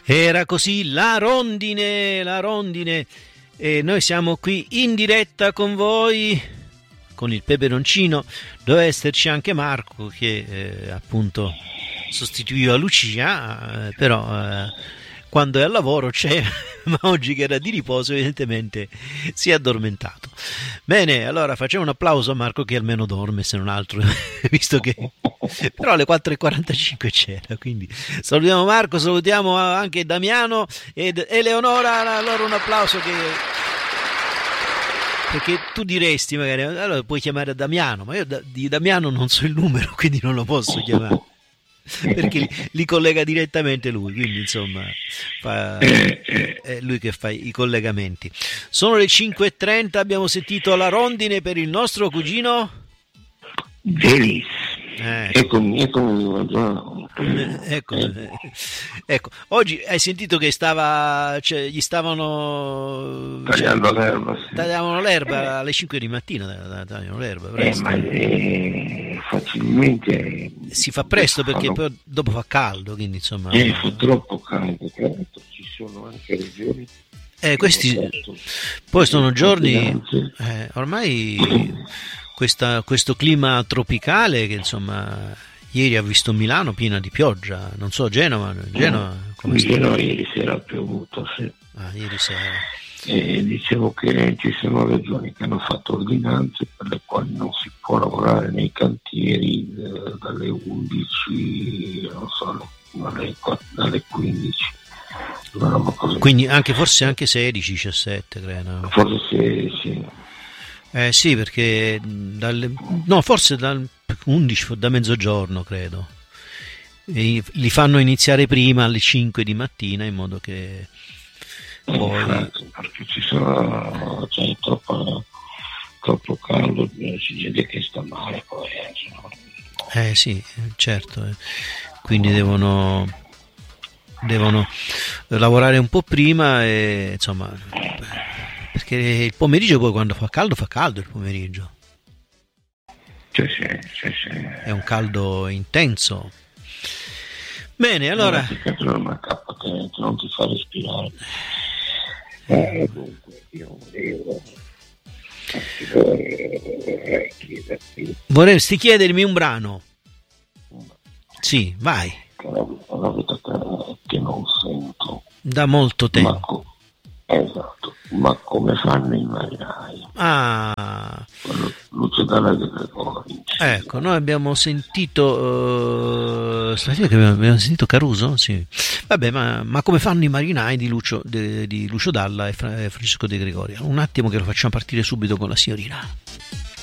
Era così la rondine, e noi siamo qui in diretta con voi, con il peperoncino. Doveva esserci anche Marco che appunto sostituiva Lucia, però quando è al lavoro c'è, ma oggi che era di riposo evidentemente si è addormentato. Bene, allora facciamo un applauso a Marco che almeno dorme, se non altro, visto che però alle 4:45 c'era, quindi salutiamo Marco, salutiamo anche Damiano ed Eleonora. Allora un applauso, perché tu diresti magari, allora puoi chiamare Damiano, ma io di Damiano non so il numero, quindi non lo posso chiamare, perché li collega direttamente lui, quindi insomma è lui che fa i collegamenti. Sono le 5:30, abbiamo sentito la rondine per il nostro cugino Delis. Eccomi, ecco, oggi hai sentito che gli stavano tagliando l'erba, sì. Tagliavano l'erba alle 5 di mattina, tagliano l'erba presto. Ma facilmente si fa presto perché poi dopo fa caldo, quindi insomma fa troppo caldo, ci sono anche regioni questi poi sono giorni ormai questo clima tropicale che insomma ieri ha visto Milano piena di pioggia, non so Genova come sta? Genova ieri sera ha piovuto, sì. Ieri sera. Dicevo che ci sono regioni che hanno fatto ordinanze per le quali non si può lavorare nei cantieri dalle 11, non so, dalle 15. Quindi forse anche 16, 17 credo. Forse sì. Sì, perché forse dal 11, da mezzogiorno credo. E li fanno iniziare prima alle 5 di mattina in modo che poi perché c'è troppo caldo, c'è gente che sta male poi sì, certo, quindi devono lavorare un po' prima e insomma, perché il pomeriggio poi quando fa caldo il pomeriggio. Sì. È un caldo intenso. Bene, allora non ti fa respirare. Dunque io vorresti chiedermi un brano? Sì, vai. Una vita che non sento da molto tempo. Esatto, ma come fanno i marinai? Lucio Dalla De Gregori. Ecco, noi abbiamo sentito abbiamo sentito Caruso, sì. Vabbè, ma come fanno i marinai di Lucio Dalla e Francesco De Gregori. Un attimo che lo facciamo partire subito con la signorina.